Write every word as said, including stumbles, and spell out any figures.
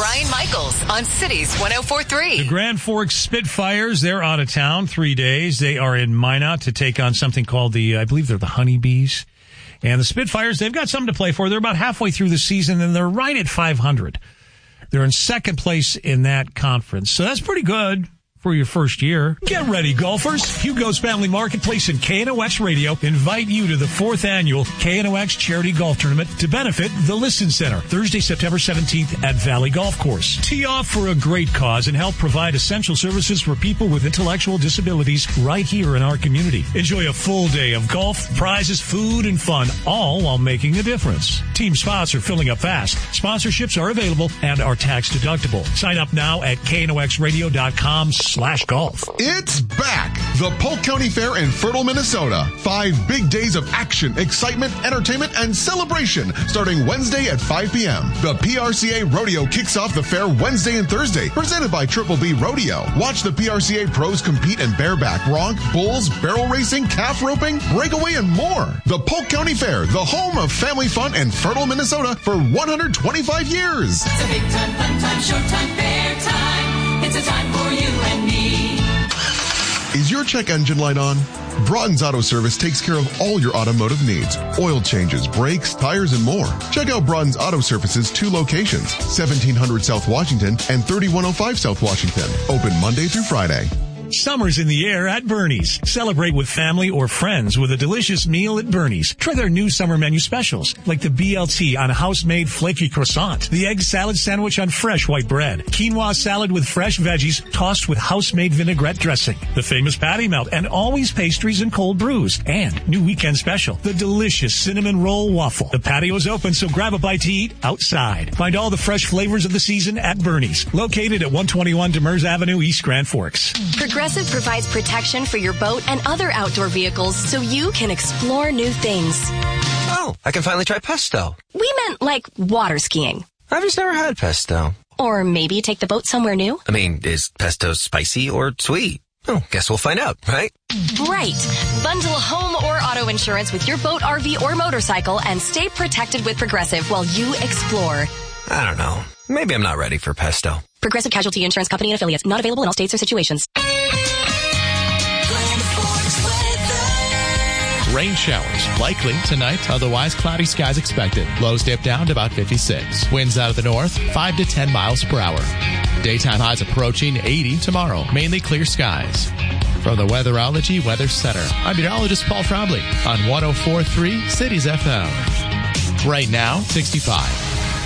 Brian Michaels on Cities one oh four point three. The Grand Forks Spitfires, they're out of town three days. They are in Minot to take on something called the, I believe they're the Honeybees. And the Spitfires, they've got something to play for. They're about halfway through the season, and they're right at five hundred. They're in second place in that conference. So that's pretty good for your first year. Get ready, golfers. Hugo's Family Marketplace and K N O X Radio invite you to the fourth annual K N O X Charity Golf Tournament to benefit the Listen Center, Thursday, September seventeenth at Valley Golf Course. Tee off for a great cause and help provide essential services for people with intellectual disabilities right here in our community. Enjoy a full day of golf, prizes, food, and fun, all while making a difference. Team spots are filling up fast. Sponsorships are available and are tax deductible. Sign up now at K N O X radio dot com slash golf. It's back! The Polk County Fair in Fertile, Minnesota. Five big days of action, excitement, entertainment, and celebration starting Wednesday at five p.m. The P R C A Rodeo kicks off the fair Wednesday and Thursday, presented by Triple B Rodeo. Watch the P R C A pros compete in bareback, bronc, bulls, barrel racing, calf roping, breakaway, and more. The Polk County Fair, the home of family fun in Fertile, Minnesota for one hundred twenty-five years. It's a big time, fun time, showtime, fair time. It's a time for you and me. Is your check engine light on? Broughton's Auto Service takes care of all your automotive needs. Oil changes, brakes, tires, and more. Check out Broughton's Auto Service's two locations, seventeen hundred South Washington and thirty-one oh five South Washington. Open Monday through Friday. Summer's in the air at Bernie's. Celebrate with family or friends with a delicious meal at Bernie's. Try their new summer menu specials, like the B L T on house-made flaky croissant, the egg salad sandwich on fresh white bread, quinoa salad with fresh veggies tossed with house-made vinaigrette dressing, the famous patty melt, and always pastries and cold brews. And new weekend special, the delicious cinnamon roll waffle. The patio's open, so grab a bite to eat outside. Find all the fresh flavors of the season at Bernie's, located at one twenty-one Demers Avenue, East Grand Forks. Progressive provides protection for your boat and other outdoor vehicles so you can explore new things. Oh, I can finally try pesto. We meant like water skiing. I've just never had pesto. Or maybe take the boat somewhere new. I mean, is pesto spicy or sweet? Oh, guess we'll find out, right? Right. Bundle home or auto insurance with your boat, R V, or motorcycle and stay protected with Progressive while you explore. I don't know. Maybe I'm not ready for pesto. Progressive Casualty Insurance Company and affiliates. Not available in all states or situations. Rain showers likely tonight, otherwise cloudy skies expected. Lows dip down to about fifty-six. Winds out of the north, five to ten miles per hour. Daytime highs approaching eighty tomorrow. Mainly clear skies. From the Weatherology Weather Center, I'm meteorologist Paul Trombley on one oh four point three Cities F M. Right now, sixty-five.